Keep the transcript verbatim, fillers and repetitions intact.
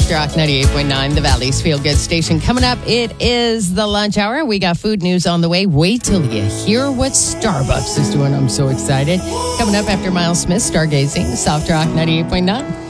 Soft Rock ninety-eight point nine, the Valley's Feel Good station. Coming up, it is the lunch hour. We got food news on the way. Wait till you hear what Starbucks is doing. I'm so excited. Coming up after Miles Smith, Stargazing, Soft Rock ninety-eight point nine.